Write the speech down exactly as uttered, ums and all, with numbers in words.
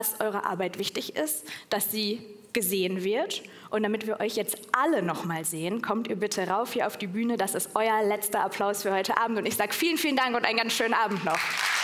dass eure Arbeit wichtig ist, dass sie gesehen wird. Und damit wir euch jetzt alle nochmal sehen, kommt ihr bitte rauf hier auf die Bühne. Das ist euer letzter Applaus für heute Abend. Und ich sage vielen, vielen Dank und einen ganz schönen Abend noch.